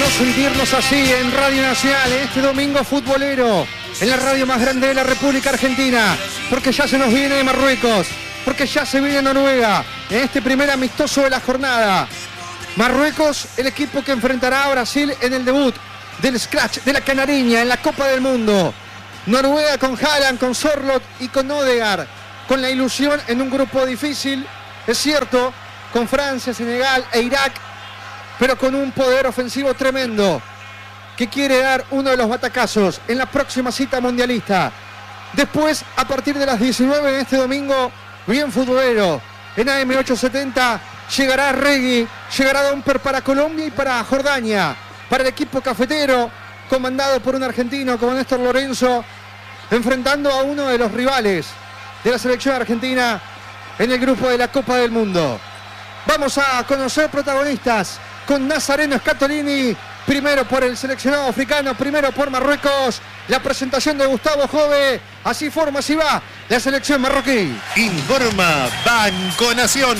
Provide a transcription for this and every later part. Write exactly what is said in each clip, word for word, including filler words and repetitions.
sentirnos así en Radio Nacional, en este domingo futbolero, en la radio más grande de la República Argentina, porque ya se nos viene Marruecos, porque ya se viene Noruega, en este primer amistoso de la jornada. Marruecos, el equipo que enfrentará a Brasil en el debut del Scratch de la Canariña en la Copa del Mundo. Noruega con Haaland, con Sorloth y con Odegaard, con la ilusión en un grupo difícil, es cierto, con Francia, Senegal e Irak, pero con un poder ofensivo tremendo que quiere dar uno de los batacazos en la próxima cita mundialista. Después, a partir de las diecinueve en este domingo, bien futbolero, en A M ochocientos setenta, llegará Regui, llegará Domper para Colombia y para Jordania, para el equipo cafetero, comandado por un argentino como Néstor Lorenzo, enfrentando a uno de los rivales de la selección argentina en el grupo de la Copa del Mundo. Vamos a conocer protagonistas con Nazareno Scatolini, primero por el seleccionado africano, primero por Marruecos, la presentación de Gustavo Jove, así forma, así va la selección marroquí. Informa Banco Nación.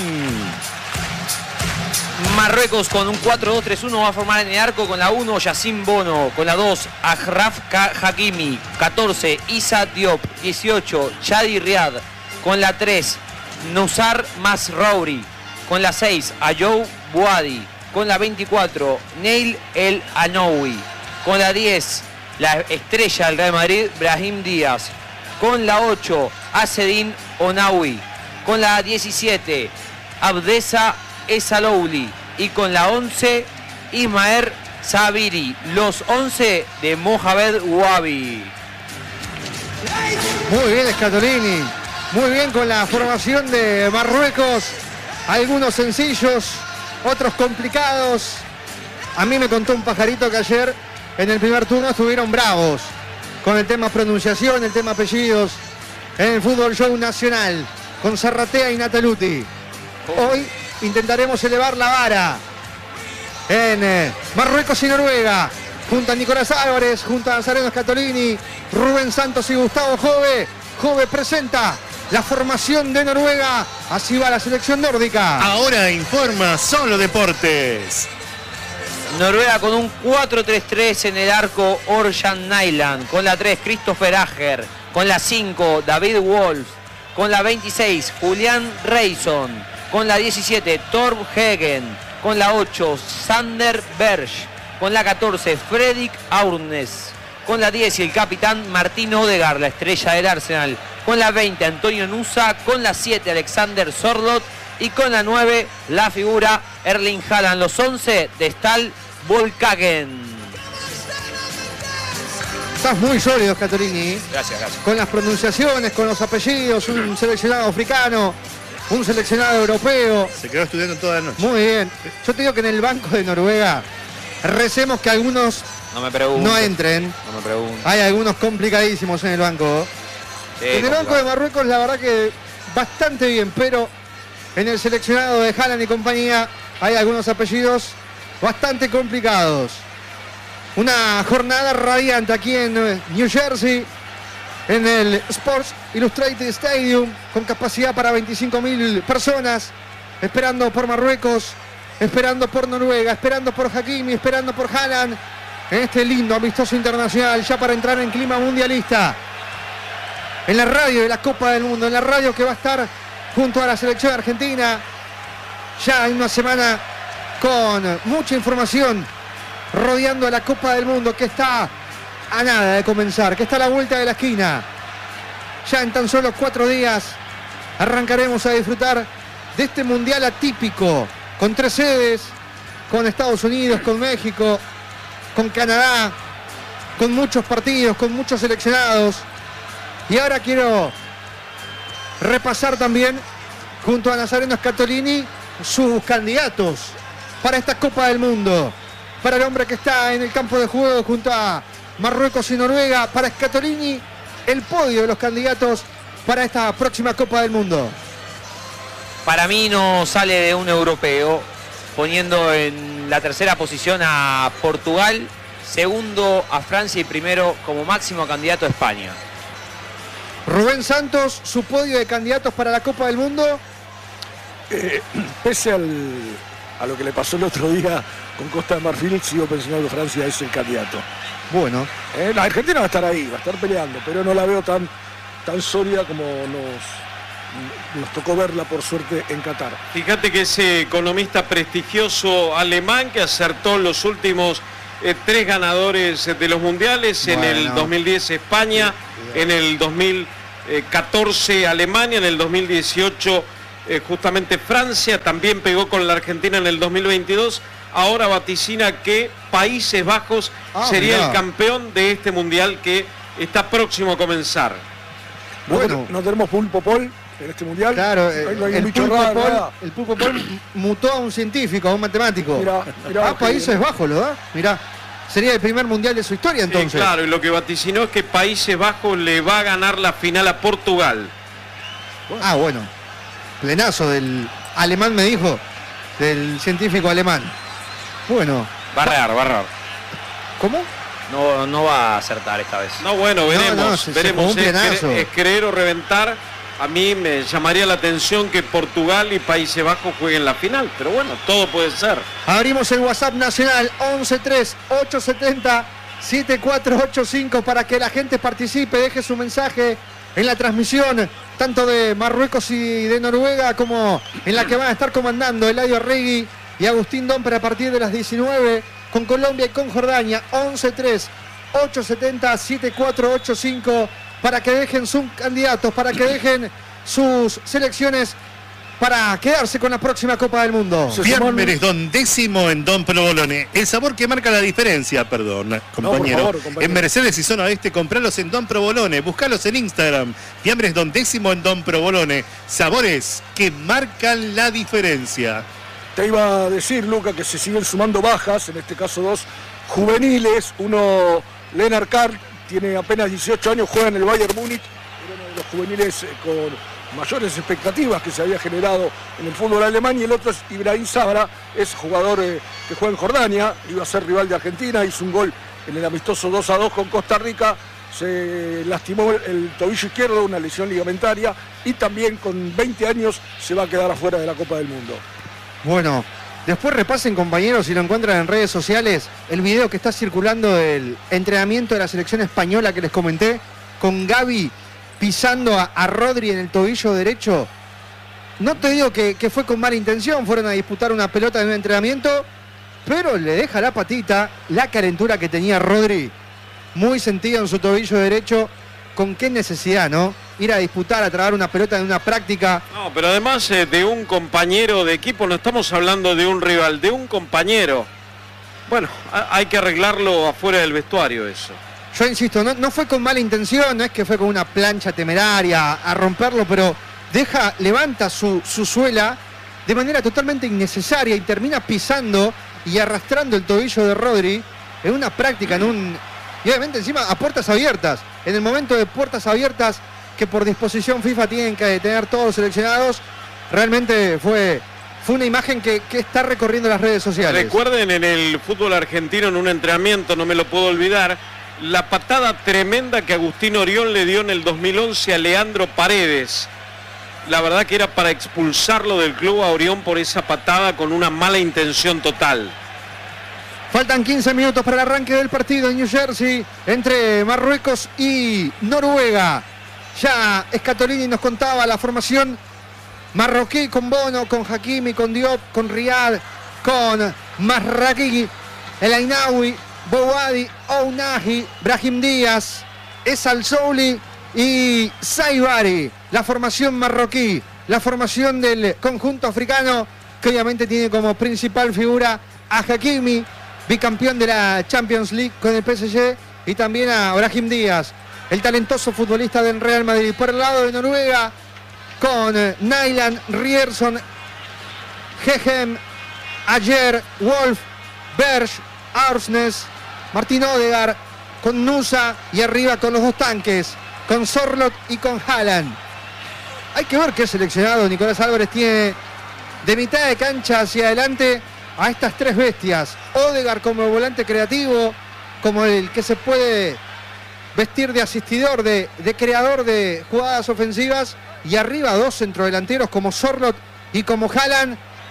Marruecos con un cuatro dos tres uno va a formar en el arco con la uno Yacine Bono, con la dos Achraf Hakimi, catorce Issa Diop, dieciocho Chadi Riad, con la tres Nusar Masrouri, con la seis Ayou Bouadi, con la veinticuatro Neil El Anoui, con la diez la estrella del Real Madrid Brahim Díaz, con la ocho Asedin Onawi, con la diecisiete Abdesa Esalouli y con la once Ismael Sabiri, los once de Mohamed Wabi. Muy bien Scatolini, muy bien con la formación de Marruecos, algunos sencillos, otros complicados. A mí me contó un pajarito que ayer en el primer turno estuvieron bravos con el tema pronunciación, el tema apellidos en el Fútbol Show Nacional con Zarratea y Nataluti. Hoy intentaremos elevar la vara en eh, Marruecos y Noruega, junto a Nicolás Álvarez, junto a Nazareno Scatolini, Rubén Santos y Gustavo Jove. Jove presenta la formación de Noruega, así va la selección nórdica. Ahora informa Solo Deportes. Noruega con un cuatro tres tres en el arco Orjan Nyland, con la tres Christopher Ager, con la cinco David Wolf, con la veintiséis Julián Reison, con la diecisiete Torb Hegen, con la ocho Sander Berg, con la catorce Fredrik Aurnes, con la diez y el capitán Martín Odegaard, la estrella del Arsenal, con la veinte Antonio Nusa, con la siete Alexander Sorloth y con la nueve la figura Erling Haaland, los once de Stal Volkagen. Estás muy sólido, Scatolini. Gracias, gracias. Con las pronunciaciones, con los apellidos, un seleccionado africano, un seleccionado europeo. Se quedó estudiando toda la noche. Muy bien. Yo te digo que en el banco de Noruega recemos que algunos no, me pregunto, no entren. No me pregunto. Hay algunos complicadísimos en el banco. Sí, en el complicado. banco de Marruecos la verdad que bastante bien, pero en el seleccionado de Haaland y compañía hay algunos apellidos bastante complicados. Una jornada radiante aquí en New Jersey, en el Sports Illustrated Stadium, con capacidad para veinticinco mil personas, esperando por Marruecos, esperando por Noruega, esperando por Hakimi, esperando por Haaland, en este lindo amistoso internacional, ya para entrar en clima mundialista. En la radio de la Copa del Mundo, en la radio que va a estar junto a la selección argentina, ya en una semana con mucha información rodeando a la Copa del Mundo, que está a nada de comenzar, que está a la vuelta de la esquina. Ya en tan solo cuatro días arrancaremos a disfrutar de este mundial atípico, con tres sedes, con Estados Unidos, con México, con Canadá, con muchos partidos, con muchos seleccionados. Y ahora quiero repasar también, junto a Nazareno Scatolini, sus candidatos para esta Copa del Mundo. Para el hombre que está en el campo de juego junto a Marruecos y Noruega, para Scatolini, el podio de los candidatos para esta próxima Copa del Mundo. Para mí no sale de un europeo, poniendo en la tercera posición a Portugal, segundo a Francia y primero como máximo candidato a España. Rubén Santos, su podio de candidatos para la Copa del Mundo. Eh, pese al, a lo que le pasó el otro día con Costa de Marfil, sigo pensando que Francia es el candidato. Bueno. Eh, la Argentina va a estar ahí, va a estar peleando, pero no la veo tan, tan sólida como nos, nos tocó verla, por suerte, en Qatar. Fíjate que ese economista prestigioso alemán que acertó los últimos eh, tres ganadores de los mundiales, bueno. En el dos mil diez España, sí, sí. En el dos mil catorce Alemania, en el dos mil dieciocho eh, justamente Francia, también pegó con la Argentina en el dos mil veintidós, ahora vaticina que Países Bajos ah, sería mirá. el campeón de este mundial que está próximo a comenzar. Bueno, no tenemos pulpo pol en este mundial. Claro, eh, no el, pulpo raro, pol, el pulpo pol mutó a un científico, a un matemático. Mirá, mirá, ah, Países Bajos lo da, mirá. Sería el primer mundial de su historia, entonces. Sí, claro, y lo que vaticinó es que Países Bajos le va a ganar la final a Portugal. Ah, bueno. Plenazo del alemán, me dijo, del científico alemán. Bueno. Va a errar, va a errar. ¿Cómo? No, no va a acertar esta vez. No, bueno, veremos. No, no, se, veremos. Se es, cre es creer o reventar. A mí me llamaría la atención que Portugal y Países Bajos jueguen la final, pero bueno, todo puede ser. Abrimos el WhatsApp nacional once tres ocho siete cero siete cuatro ocho cinco para que la gente participe, deje su mensaje en la transmisión, tanto de Marruecos y de Noruega, como en la que van a estar comandando Eladio Arregui y Agustín Domper a partir de las diecinueve, con Colombia y con Jordania. Once tres ocho siete cero siete cuatro ocho cinco para que dejen sus candidatos, para que dejen sus selecciones para quedarse con la próxima Copa del Mundo. Fiambres Don Décimo en Don Provolone. El sabor que marca la diferencia, perdón, compañero. No, favor, compañero. En Mercedes y Zona Oeste, compralos en Don Provolone. Buscalos en Instagram. Fiambres Don Décimo en Don Provolone. Sabores que marcan la diferencia. Te iba a decir, Luca, que se siguen sumando bajas, en este caso dos juveniles. Uno, Lennart Karl, tiene apenas dieciocho años, juega en el Bayern Múnich, era uno de los juveniles con mayores expectativas que se había generado en el fútbol alemán, y el otro es Ibrahim Sabra, es jugador eh, que juega en Jordania, iba a ser rival de Argentina, hizo un gol en el amistoso dos a dos con Costa Rica, se lastimó el tobillo izquierdo, una lesión ligamentaria, y también con veinte años se va a quedar afuera de la Copa del Mundo. Bueno, después repasen, compañeros, si lo encuentran en redes sociales, el video que está circulando del entrenamiento de la selección española que les comenté, con Gavi pisando a, a Rodri en el tobillo derecho. No te digo que, que fue con mala intención, fueron a disputar una pelota en un entrenamiento, pero le deja la patita, la calentura que tenía Rodri, muy sentida en su tobillo derecho. ¿Con qué necesidad, no? Ir a disputar, a trabar una pelota en una práctica. No, pero además eh, de un compañero de equipo, no estamos hablando de un rival, de un compañero. Bueno, a, hay que arreglarlo afuera del vestuario eso. Yo insisto, no, no fue con mala intención, no es que fue con una plancha temeraria a, a romperlo, pero deja, levanta su, su suela de manera totalmente innecesaria y termina pisando y arrastrando el tobillo de Rodri en una práctica, en un... Y obviamente encima a puertas abiertas, en el momento de puertas abiertas que por disposición FIFA tienen que tener todos los seleccionados. Realmente fue, fue una imagen que, que está recorriendo las redes sociales. Recuerden en el fútbol argentino, en un entrenamiento, no me lo puedo olvidar, la patada tremenda que Agustín Orión le dio en el dos mil once a Leandro Paredes. La verdad que era para expulsarlo del club a Orión por esa patada con una mala intención total. Faltan quince minutos para el arranque del partido en New Jersey entre Marruecos y Noruega. Ya Scatolini nos contaba la formación marroquí con Bono, con Hakimi, con Diop, con Riyad, con Masraqui, El Ainaoui, Bouadi, Ounahi, Brahim Díaz, Esal Souli y Saibari. La formación marroquí, la formación del conjunto africano, que obviamente tiene como principal figura a Hakimi, bicampeón de la Champions League con el P S G, y también a Brahim Díaz, el talentoso futbolista del Real Madrid. Por el lado de Noruega, con Nyland, Rierson, Gegem, Ayer, Wolf, Berg, Arsnes, Martín Odegaard, con Nusa, y arriba con los dos tanques, con Sorloth y con Haaland. Hay que ver qué seleccionado Nicolás Álvarez tiene de mitad de cancha hacia adelante a estas tres bestias. Odegaard como volante creativo, como el que se puede vestir de asistidor, de, de creador de jugadas ofensivas, y arriba dos centrodelanteros como Sorloth y como Haaland.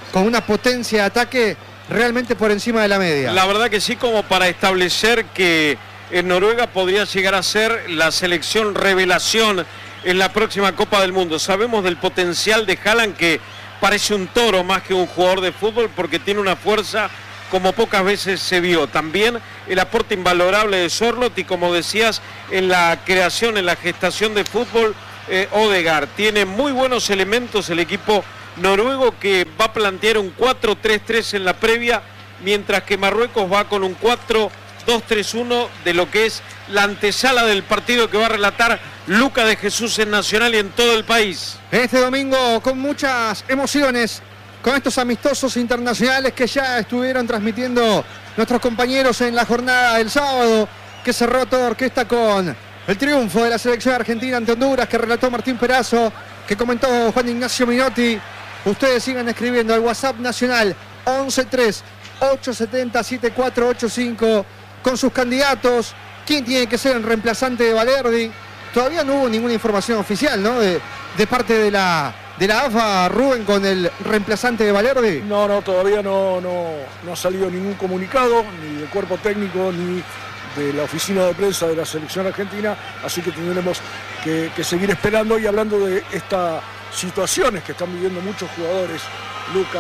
con una potencia de ataque realmente por encima de la media. La verdad que sí, como para establecer que en Noruega podría llegar a ser la selección revelación en la próxima Copa del Mundo. Sabemos del potencial de Haaland, que parece un toro más que un jugador de fútbol, porque tiene una fuerza como pocas veces se vio. También el aporte invalorable de Sorloth y, como decías, en la creación, en la gestación de fútbol, eh, Odegaard. Tiene muy buenos elementos el equipo noruego, que va a plantear un cuatro tres tres en la previa, mientras que Marruecos va con un cuatro dos tres uno de lo que es la antesala del partido que va a relatar Luca de Jesús en Nacional y en todo el país. Este domingo con muchas emociones, con estos amistosos internacionales que ya estuvieron transmitiendo nuestros compañeros en la jornada del sábado, que cerró toda orquesta con el triunfo de la selección argentina ante Honduras, que relató Martín Perazo, que comentó Juan Ignacio Minotti. Ustedes sigan escribiendo al WhatsApp nacional once tres ocho siete cero siete cuatro ocho cinco con sus candidatos. ¿Quién tiene que ser el reemplazante de Valerdi? Todavía no hubo ninguna información oficial, ¿no? De, de parte de la, de la A F A, Rubén, con el reemplazante de Valerdi. No, no, todavía no, no, no ha salido ningún comunicado, ni del cuerpo técnico, ni de la oficina de prensa de la selección argentina, así que tendremos que, que seguir esperando. Y hablando de estas situaciones que están viviendo muchos jugadores, Luca,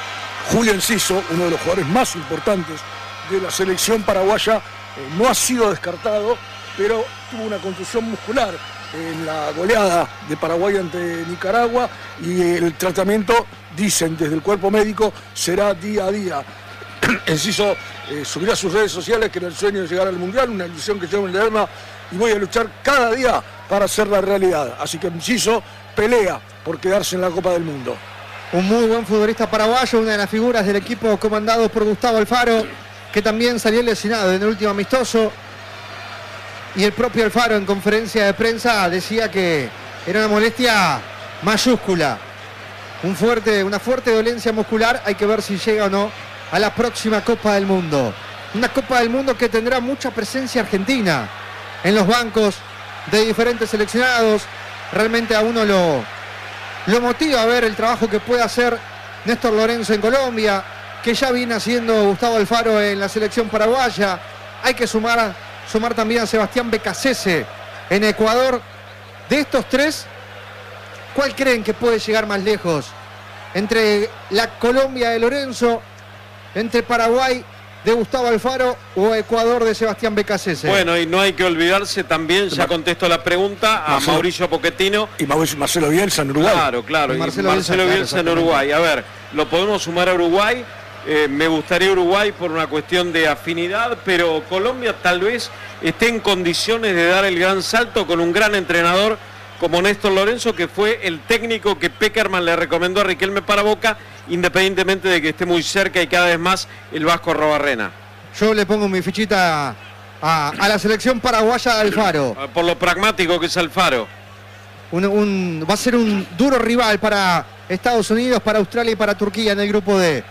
Julio Enciso, uno de los jugadores más importantes de la selección paraguaya, eh, no ha sido descartado, pero tuvo una contusión muscular en la goleada de Paraguay ante Nicaragua, y el tratamiento, dicen desde el cuerpo médico, será día a día. Enciso eh, subirá a sus redes sociales que era el sueño de llegar al Mundial, una ilusión que llevo en el alma, y voy a luchar cada día para hacerla realidad. Así que Enciso pelea por quedarse en la Copa del Mundo. Un muy buen futbolista paraguayo, una de las figuras del equipo comandado por Gustavo Alfaro, que también salió lesionado en el último amistoso. Y el propio Alfaro, en conferencia de prensa, decía que era una molestia mayúscula, un fuerte, una fuerte dolencia muscular. Hay que ver si llega o no a la próxima Copa del Mundo. Una Copa del Mundo que tendrá mucha presencia argentina en los bancos de diferentes seleccionados. Realmente a uno lo, lo motiva a ver el trabajo que puede hacer Néstor Lorenzo en Colombia, que ya viene haciendo Gustavo Alfaro en la selección paraguaya. Hay que sumar, sumar también a Sebastián Becasese en Ecuador. De estos tres, ¿cuál creen que puede llegar más lejos? Entre la Colombia de Lorenzo, entre Paraguay de Gustavo Alfaro o Ecuador de Sebastián Becasese. Bueno, y no hay que olvidarse también, ya contesto la pregunta, a Marcelo, Mauricio Pochettino. Y Marcelo Bielsa en Uruguay. Claro, claro, y Marcelo, Marcelo, Marcelo Bielsa, Bielsa en Uruguay. A ver, lo podemos sumar a Uruguay. Eh, me gustaría Uruguay por una cuestión de afinidad, pero Colombia tal vez esté en condiciones de dar el gran salto con un gran entrenador como Néstor Lorenzo, que fue el técnico que Peckerman le recomendó a Riquelme para Boca, independientemente de que esté muy cerca y cada vez más el Vasco Arrobarrena. Yo le pongo mi fichita a, a la selección paraguaya de Alfaro. Por lo pragmático que es Alfaro. Un, un, va a ser un duro rival para Estados Unidos, para Australia y para Turquía en el grupo D.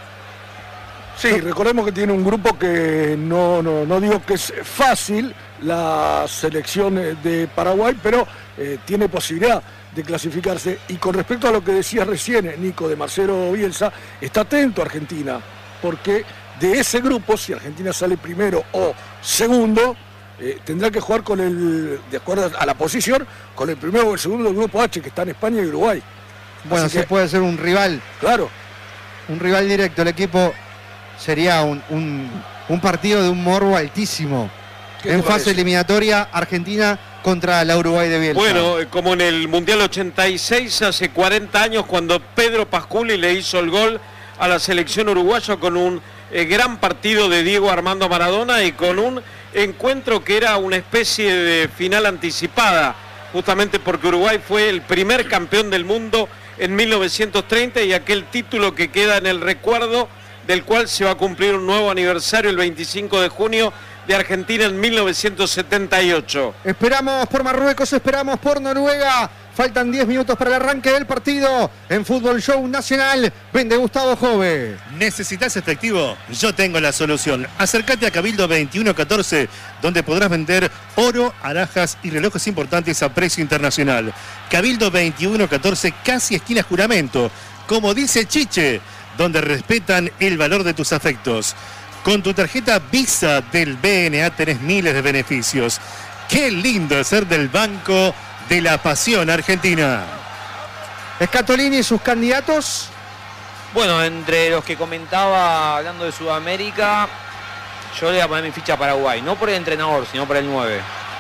Sí, recordemos que tiene un grupo que no, no, no digo que es fácil la selección de Paraguay, pero eh, tiene posibilidad de clasificarse. Y con respecto a lo que decías recién, Nico, de Marcelo Bielsa, está atento a Argentina, porque de ese grupo, si Argentina sale primero o segundo, eh, tendrá que jugar con el, de acuerdo a la posición, con el primero o el segundo del grupo H, que está en España y Uruguay. Bueno, Así se que, puede ser un rival. Claro. Un rival directo. El equipo sería un, un, un partido de un morbo altísimo. En fase parece? eliminatoria, Argentina contra la Uruguay de Bielsa. Bueno, como en el Mundial ochenta y seis, hace cuarenta años, cuando Pedro Pasculi le hizo el gol a la selección uruguaya con un eh, gran partido de Diego Armando Maradona y con un encuentro que era una especie de final anticipada, justamente porque Uruguay fue el primer campeón del mundo en mil novecientos treinta, y aquel título que queda en el recuerdo, del cual se va a cumplir un nuevo aniversario el veinticinco de junio, de Argentina en mil novecientos setenta y ocho. Esperamos por Marruecos, esperamos por Noruega. Faltan diez minutos para el arranque del partido en Fútbol Show Nacional. Vende Gustavo Jove. ¿Necesitas efectivo? Yo tengo la solución. Acércate a Cabildo veintiuno catorce, donde podrás vender oro, alhajas y relojes importantes a precio internacional. Cabildo veintiuno catorce, casi esquina Juramento. Como dice Chiche, donde respetan el valor de tus afectos. Con tu tarjeta Visa del B N A tenés miles de beneficios. Qué lindo es ser del Banco de la Pasión Argentina. Scatolini y sus candidatos. Bueno, entre los que comentaba hablando de Sudamérica, yo le voy a poner mi ficha a Paraguay. No por el entrenador, sino por el nueve.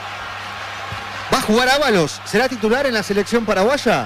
¿Va a jugar Ábalos? ¿Será titular en la selección paraguaya?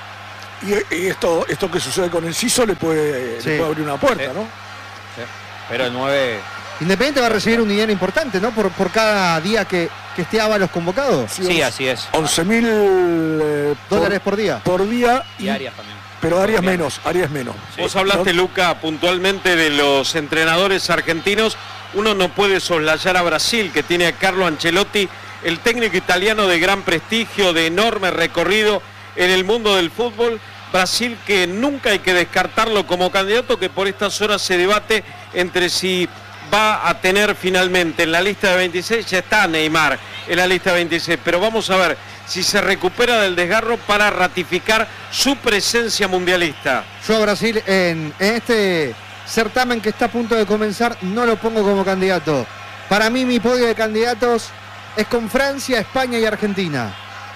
Y, y esto, esto que sucede con Enciso le puede, Sí. le puede abrir una puerta, Sí. ¿no? Sí. Pero el nueve... Independiente va a recibir un dinero importante, ¿no? Por, por cada día que, que esté Ábalos convocado. Sí, así es. once mil eh, Dólares por día. por día. Y Arias también. Pero Arias Bien. menos, Arias menos. Sí. Vos hablaste, Luca, puntualmente de los entrenadores argentinos. Uno no puede soslayar a Brasil, que tiene a Carlo Ancelotti, el técnico italiano de gran prestigio, de enorme recorrido en el mundo del fútbol. Brasil, que nunca hay que descartarlo como candidato, que por estas horas se debate entre si va a tener finalmente en la lista de veintiséis, ya está Neymar en la lista de veintiséis, pero vamos a ver si se recupera del desgarro para ratificar su presencia mundialista. Yo a Brasil en, en este certamen que está a punto de comenzar no lo pongo como candidato. Para mí mi podio de candidatos es con Francia, España y Argentina.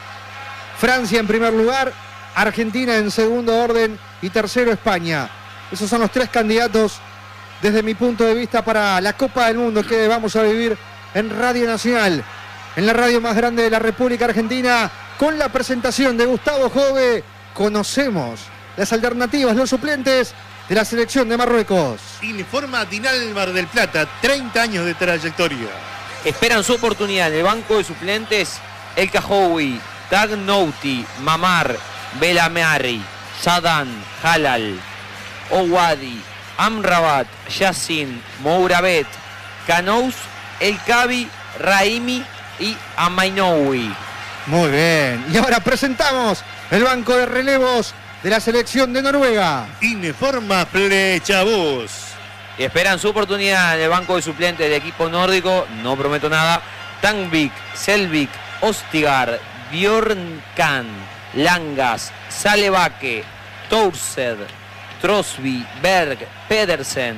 Francia en primer lugar, Argentina en segundo orden y tercero España. Esos son los tres candidatos desde mi punto de vista para la Copa del Mundo que vamos a vivir en Radio Nacional, en la radio más grande de la República Argentina, con la presentación de Gustavo Jove. Conocemos las alternativas, los suplentes de la selección de Marruecos. Informa Dinalmar del Plata, treinta años de trayectoria. Esperan su oportunidad en el banco de suplentes El Cajoui, Tagnouti, Mamar, Belamari, Sadan, Halal, Owadi, Amrabat, Yassin, Mourabet, Canous, El Kabi, Raimi y Amainoui. Muy bien. Y ahora presentamos el banco de relevos de la selección de Noruega. Informa Flechabús. Y esperan su oportunidad en el banco de suplentes del equipo nórdico. No prometo nada. Tangvik, Selvik, Ostigar, Bjornkan, Langas, Salebake, Toursed, Trosby, Berg, Pedersen,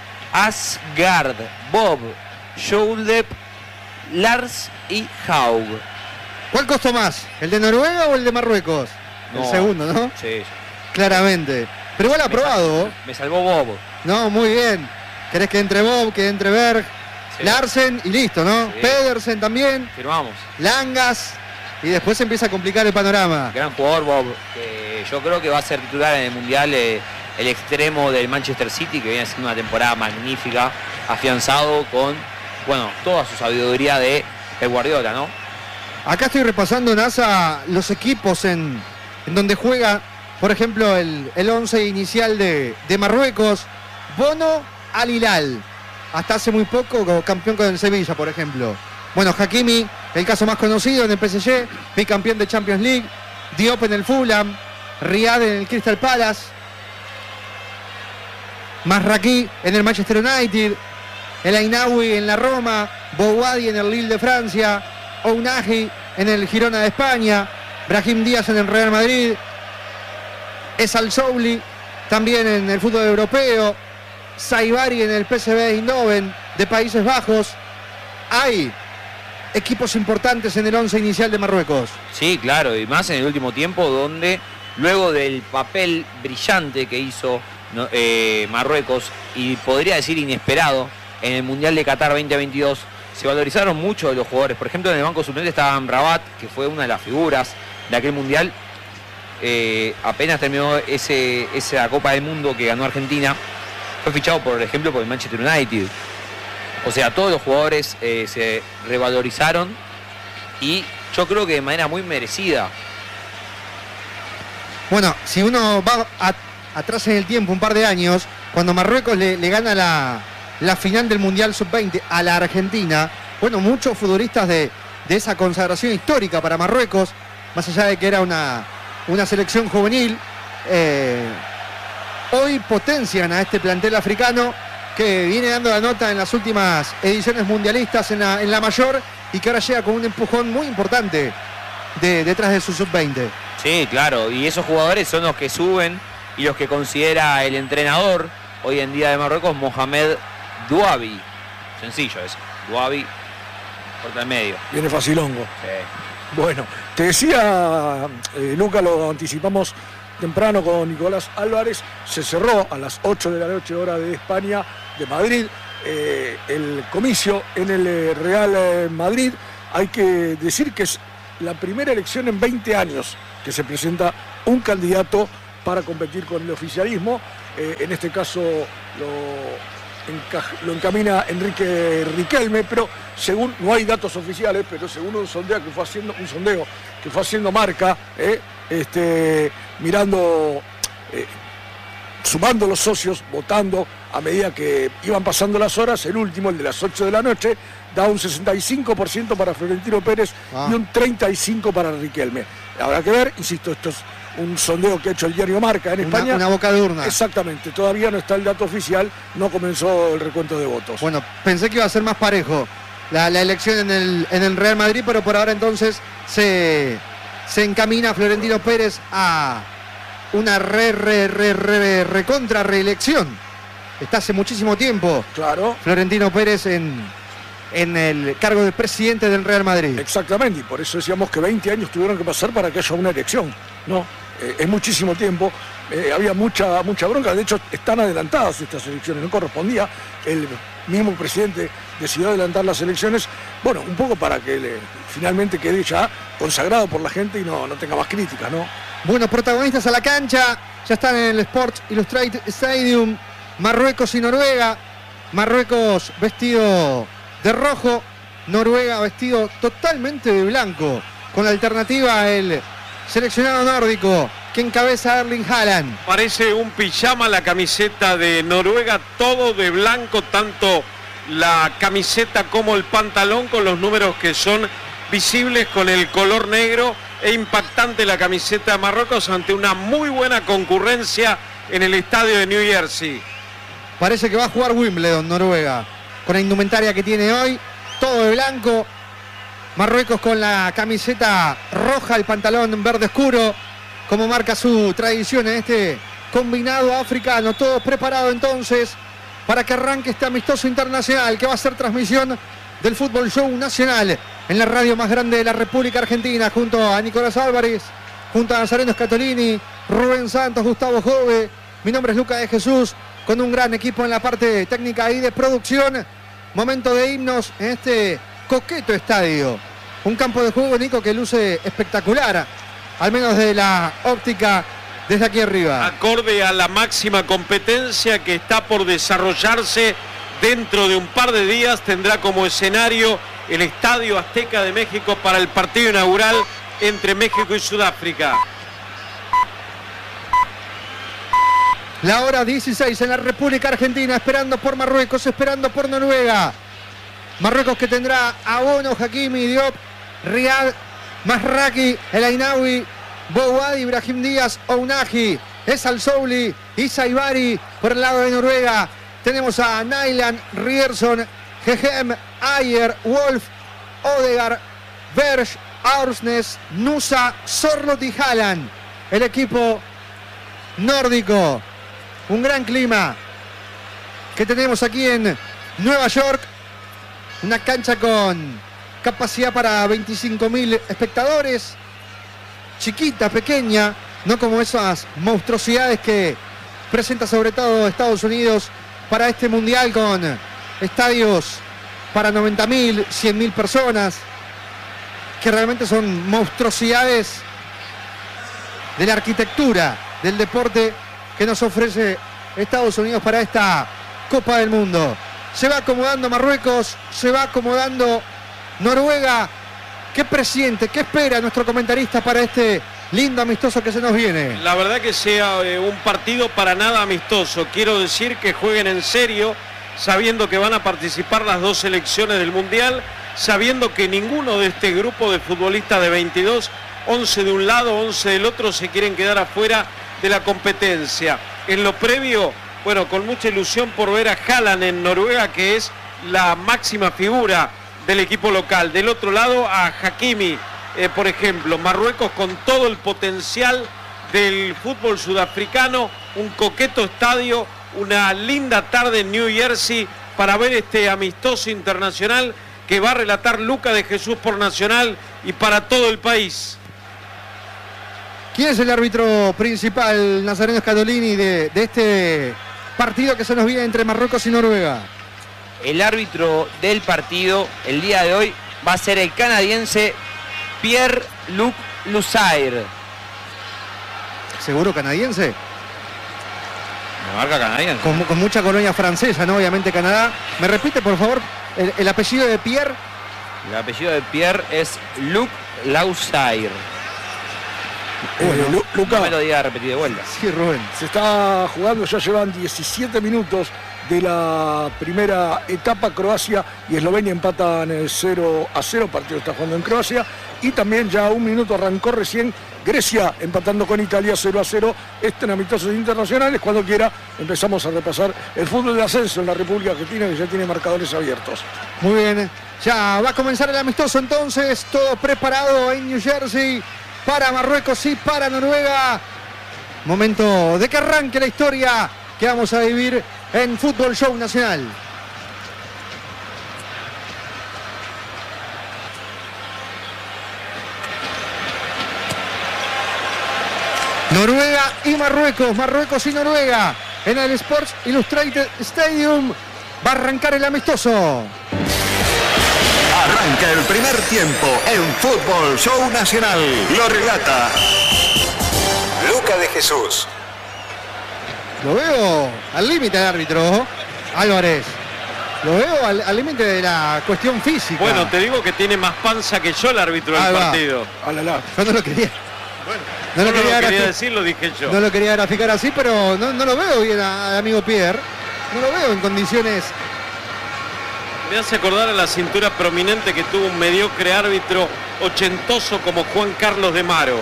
Asgard, Bob, Joulep, Lars y Haug. ¿Cuál costó más? ¿El de Noruega o el de Marruecos? No. El segundo, ¿no? Sí. Claramente. Pero igual Me aprobado. sal- Me salvó Bob. No, muy bien. ¿Querés que entre Bob, que entre Berg, Sí. Larsen y listo, ¿no? Sí. Pedersen también, Firmamos. Langas y después se empieza a complicar el panorama. Gran jugador Bob. Que yo creo que va a ser titular en el Mundial. eh, el extremo del Manchester City, que viene haciendo una temporada magnífica, afianzado con, bueno, toda su sabiduría de Pep Guardiola, ¿no? Acá estoy repasando, NASA, los equipos en, en donde juega, por ejemplo, el, el once inicial de, de Marruecos. Bono Al Hilal, hasta hace muy poco campeón con el Sevilla, por ejemplo. Bueno, Hakimi, el caso más conocido en el P S G, bicampeón de Champions League. Diop en el Fulham, Riyad en el Crystal Palace, Masraki en el Manchester United, el Ainaoui en la Roma, Bouadi en el Lille de Francia, Ounahi en el Girona de España, Brahim Díaz en el Real Madrid, Esal Souli también en el fútbol europeo, Saibari en el P S V Eindhoven de Países Bajos. Hay equipos importantes en el once inicial de Marruecos. Sí, claro, y más en el último tiempo, donde luego del papel brillante que hizo no, eh, Marruecos, y podría decir inesperado, en el Mundial de Qatar veinte veintidós, se valorizaron mucho los jugadores. Por ejemplo, en el banco suplente estaba Amrabat, que fue una de las figuras de aquel Mundial. Eh, apenas terminó ese, esa Copa del Mundo que ganó Argentina, fue fichado, por ejemplo, por el Manchester United. O sea, todos los jugadores eh, se revalorizaron, y yo creo que de manera muy merecida. Bueno, si uno va a- atrás en el tiempo un par de años, cuando Marruecos le, le gana la, la final del Mundial sub veinte a la Argentina, bueno, muchos futbolistas de, de esa consagración histórica para Marruecos, más allá de que era una, una selección juvenil, eh, hoy potencian a este plantel africano que viene dando la nota en las últimas ediciones mundialistas en la, en la mayor, y que ahora llega con un empujón muy importante de, detrás de su sub veinte. Sí, claro, y esos jugadores son los que suben y los que considera el entrenador hoy en día de Marruecos, Mohamed Douabi. Sencillo eso, Douabi, corta el medio. Viene facilongo. Sí. Bueno, te decía, eh, Luca, lo anticipamos temprano con Nicolás Álvarez, se cerró a las ocho de la noche hora de España, de Madrid, eh, el comicio en el eh, Real eh, Madrid. Hay que decir que es la primera elección en veinte años que se presenta un candidato para competir con el oficialismo. Eh, en este caso lo, lo encamina Enrique Riquelme, pero según, no hay datos oficiales, pero según un sondeo que fue haciendo, un sondeo que fue haciendo Marca, eh, este, mirando, eh, sumando los socios, votando a medida que iban pasando las horas, el último, el de las ocho de la noche, da un sesenta y cinco por ciento para Florentino Pérez ah. y un treinta y cinco por ciento para Riquelme. Habrá que ver, insisto, esto es un sondeo que ha hecho el diario Marca en España. Una, una boca de urna. Exactamente, todavía no está el dato oficial, no comenzó el recuento de votos. Bueno, pensé que iba a ser más parejo la, la elección en el, en el Real Madrid, pero por ahora entonces se, se encamina Florentino Pérez a una re, re, re, re, re contra reelección. Está hace muchísimo tiempo. Claro. Florentino Pérez en, en el cargo de presidente del Real Madrid. Exactamente, y por eso decíamos que veinte años tuvieron que pasar para que haya una elección, ¿no? Eh, es muchísimo tiempo, eh, había mucha, mucha bronca, de hecho están adelantadas estas elecciones, no correspondía, el mismo presidente decidió adelantar las elecciones, bueno, un poco para que le, finalmente quede ya consagrado por la gente y no, no tenga más críticas, ¿no? Bueno, protagonistas a la cancha, ya están en el Sports Illustrated Stadium, Marruecos y Noruega, Marruecos vestido de rojo, Noruega vestido totalmente de blanco, con la alternativa el seleccionado nórdico que encabeza Erling Haaland. Parece un pijama la camiseta de Noruega, todo de blanco, tanto la camiseta como el pantalón, con los números que son visibles con el color negro, e impactante la camiseta de Marruecos ante una muy buena concurrencia en el estadio de New Jersey. Parece que va a jugar Wimbledon, Noruega, con la indumentaria que tiene hoy, todo de blanco. Marruecos con la camiseta roja, el pantalón verde oscuro, como marca su tradición en este combinado africano. Todo preparado entonces para que arranque este amistoso internacional que va a ser transmisión del Fútbol Show Nacional en la radio más grande de la República Argentina, junto a Nicolás Álvarez, junto a Nazareno Scatolini, Rubén Santos, Gustavo Jove. Mi nombre es Luca de Jesús, con un gran equipo en la parte técnica y de producción. Momento de himnos en este coqueto estadio. Un campo de juego, Nico, que luce espectacular, al menos de la óptica desde aquí arriba. Acorde a la máxima competencia que está por desarrollarse dentro de un par de días, tendrá como escenario el Estadio Azteca de México para el partido inaugural entre México y Sudáfrica. La hora dieciséis en la República Argentina, esperando por Marruecos, esperando por Noruega. Marruecos que tendrá a Bono, Hakimi, Diop, Riyad, Masraki, El Ainaoui, Bouad, Ibrahim Díaz, Ounahi, Esal Souli, Isa Ibari. Por el lado de Noruega tenemos a Nyland, Rierson, Gehem, Ayer, Wolf, Odegaard, Berg, Aursnes, Nusa, Sorloth y Haaland. El equipo nórdico. Un gran clima que tenemos aquí en Nueva York. Una cancha con capacidad para veinticinco mil espectadores. Chiquita, pequeña, no como esas monstruosidades que presenta sobre todo Estados Unidos para este mundial, con estadios para noventa mil, cien mil personas, que realmente son monstruosidades de la arquitectura del deporte que nos ofrece Estados Unidos para esta Copa del Mundo. Se va acomodando Marruecos, se va acomodando Noruega. ¿Qué presiente, qué espera nuestro comentarista para este lindo amistoso que se nos viene? La verdad que sea eh, un partido para nada amistoso. Quiero decir que jueguen en serio, sabiendo que van a participar las dos selecciones del Mundial, sabiendo que ninguno de este grupo de futbolistas de veintidós, once de un lado, once del otro, se quieren quedar afuera de la competencia. En lo previo, bueno, con mucha ilusión por ver a Haaland en Noruega, que es la máxima figura del equipo local. Del otro lado a Hakimi, eh, por ejemplo. Marruecos con todo el potencial del fútbol sudafricano, un coqueto estadio, una linda tarde en New Jersey para ver este amistoso internacional que va a relatar Luca de Jesús por Nacional y para todo el país. ¿Quién es el árbitro principal, Nazareno Scatolini, de, de este partido que se nos viene entre Marruecos y Noruega? El árbitro del partido el día de hoy va a ser el canadiense Pierre-Luc Lusair. ¿Seguro canadiense? Me marca canadiense. Con, con mucha colonia francesa, ¿no? Obviamente Canadá. ¿Me repite, por favor, el, el apellido de Pierre? El apellido de Pierre es Luc Lusair. Bueno, Lu Luca, no me lo diga repetir de vuelta. Sí, Rubén. Se está jugando, ya llevan diecisiete minutos de la primera etapa. Croacia y Eslovenia empatan cero a cero, partido está jugando en Croacia. Y también ya un minuto arrancó recién Grecia empatando con Italia cero a cero. Este en amistosos internacionales. Cuando quiera empezamos a repasar el fútbol de ascenso en la República Argentina, que ya tiene marcadores abiertos. Muy bien, ya va a comenzar el amistoso entonces, todo preparado en New Jersey para Marruecos y para Noruega. Momento de que arranque la historia que vamos a vivir en Fútbol Show Nacional. Noruega y Marruecos, Marruecos y Noruega en el Sports Illustrated Stadium. Va a arrancar el amistoso. Arranca el primer tiempo en Fútbol Show Nacional. Lo relata Luca de Jesús. Lo veo al límite del árbitro Álvarez. Lo veo al límite de la cuestión física. Bueno, te digo que tiene más panza que yo el árbitro del ah, partido. Alala. Yo no lo quería. Bueno, no lo no quería, lo quería decir, lo dije yo. No lo quería graficar así, pero no, no lo veo bien al amigo Pierre. No lo veo en condiciones. Me hace acordar a la cintura prominente que tuvo un mediocre árbitro ochentoso como Juan Carlos de Maro.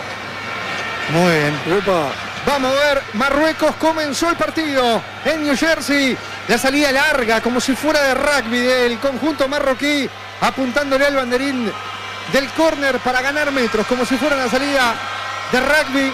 Muy bien. Epa. Vamos a ver, Marruecos comenzó el partido en New Jersey. La salida larga, como si fuera de rugby del conjunto marroquí, apuntándole al banderín del córner para ganar metros, como si fuera una salida de rugby.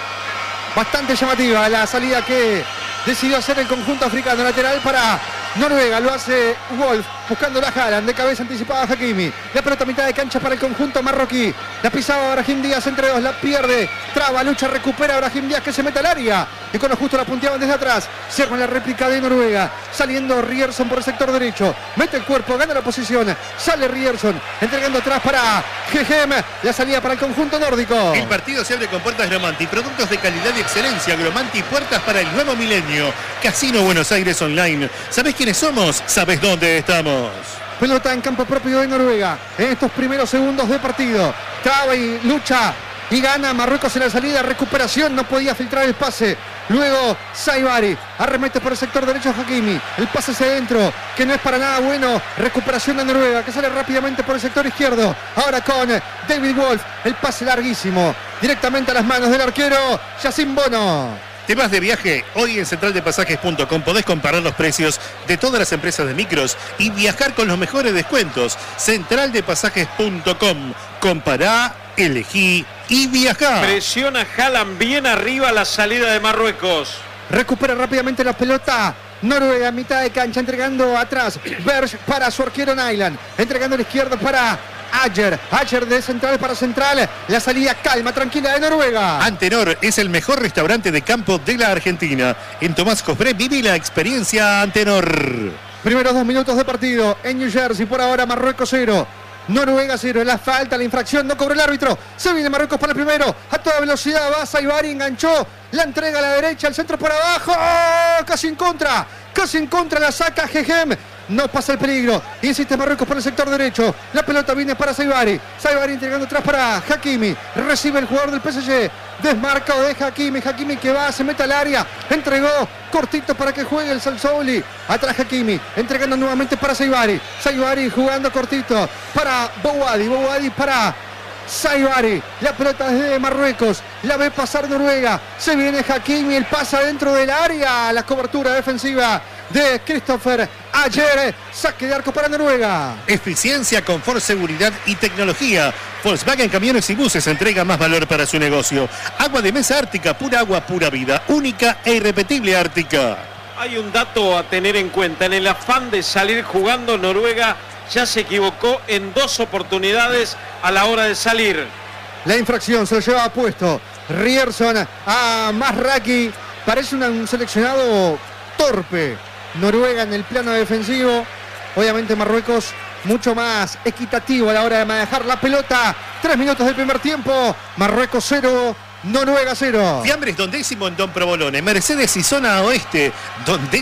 Bastante llamativa la salida que decidió hacer el conjunto africano. Lateral para Noruega, lo hace Wolf, buscando la Haaland, de cabeza anticipada a Hakimi. La pelota a mitad de cancha para el conjunto marroquí. La pisaba Brahim Díaz entre dos, la pierde. Traba, lucha, recupera Brahim Díaz que se mete al área. Y con lo justo la punteaban desde atrás. Cierra la réplica de Noruega. Saliendo Ryerson por el sector derecho. Mete el cuerpo, gana la posición. Sale Ryerson, entregando atrás para Gegem. La salida para el conjunto nórdico. El partido se abre con puertas Gromanti. Productos de calidad y excelencia. Gromanti, puertas para el nuevo milenio. Casino Buenos Aires Online. ¿Sabés quiénes somos? ¿Sabés dónde estamos? Pelota en campo propio de Noruega en estos primeros segundos de partido. Traba y lucha y gana Marruecos en la salida. Recuperación, no podía filtrar el pase. Luego Saibari arremete por el sector derecho a Hakimi. El pase hacia adentro, que no es para nada bueno. Recuperación de Noruega, que sale rápidamente por el sector izquierdo. Ahora con David Wolf. El pase larguísimo, directamente a las manos del arquero Yacine Bono. ¿Te vas de viaje? Hoy en central de pasajes punto com podés comparar los precios de todas las empresas de micros y viajar con los mejores descuentos. central de pasajes punto com. Compará, elegí y viajá. Presiona Haaland bien arriba la salida de Marruecos. Recupera rápidamente la pelota Noruega, mitad de cancha, entregando atrás Berge para su arquero Nyland. Entregando a la izquierda para Ayer, Ayer de central para central. La salida calma, tranquila de Noruega. Antenor es el mejor restaurante de campo de la Argentina. En Tomás Cofré viví la experiencia Antenor. Primeros dos minutos de partido en New Jersey. Por ahora Marruecos cero, Noruega cero. La falta, la infracción, no cobró el árbitro. Se viene Marruecos para el primero. A toda velocidad va Saibari, enganchó. La entrega a la derecha, el centro por abajo. ¡Oh! Casi en contra. Casi en contra, la saca Gegem. No pasa el peligro. Insiste Marruecos por el sector derecho. La pelota viene para Saibari. Saibari entregando atrás para Hakimi. Recibe el jugador del P S G. Desmarcado de Hakimi. Hakimi que va, se mete al área. Entregó cortito para que juegue el Salsouli. Atrás Hakimi. Entregando nuevamente para Saibari. Saibari jugando cortito para Bouhaddi. Bouhaddi para Saibari. La pelota desde Marruecos. La ve pasar Noruega. Se viene Hakimi. El pasa dentro del área. La cobertura defensiva de Christopher ayer. Saque de arco para Noruega. Eficiencia, confort, seguridad y tecnología. Volkswagen Camiones y Buses entrega más valor para su negocio. Agua de mesa Ártica, pura agua, pura vida. Única e irrepetible Ártica. Hay un dato a tener en cuenta. En el afán de salir jugando, Noruega ya se equivocó en dos oportunidades a la hora de salir. La infracción se lo lleva puesto Ryerson a Masraki. Parece un seleccionado torpe. Noruega en el plano defensivo. Obviamente Marruecos mucho más equitativo a la hora de manejar la pelota. Tres minutos del primer tiempo. Marruecos cero, Noruega cero. Fiambres Don Décimo en Don Provolone. Mercedes y zona oeste. Don Décimo.